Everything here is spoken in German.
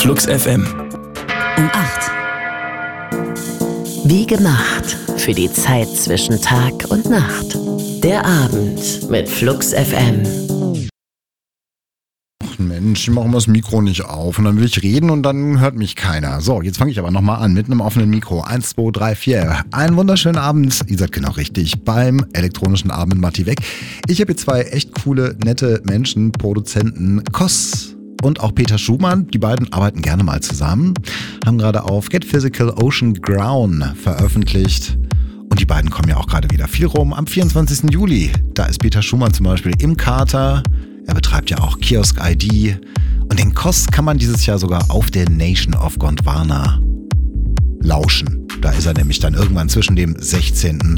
Flux FM. Um 8. Wie gemacht für die Zeit zwischen Tag und Nacht. Der Abend mit Flux FM. Ach Mensch, ich mache mal das Mikro nicht auf und dann will ich reden und dann hört mich keiner. So, jetzt fange ich aber nochmal an mit einem offenen Mikro. 1, 2, 3, 4. Einen wunderschönen Abend. Ihr seid genau richtig beim elektronischen Abend Matti Weg. Ich habe hier zwei echt coole, nette Menschen, Produzenten, Koss und auch Peter Schumann. Die beiden arbeiten gerne mal zusammen, haben gerade auf Get Physical Ocean Ground veröffentlicht. Und die beiden kommen ja auch gerade wieder viel rum. Am 24. Juli, da ist Peter Schumann zum Beispiel im Kater. Er betreibt ja auch Kiosk ID. Und den Koss kann man dieses Jahr sogar auf der Nation of Gondwana lauschen. Da ist er nämlich dann irgendwann zwischen dem 16.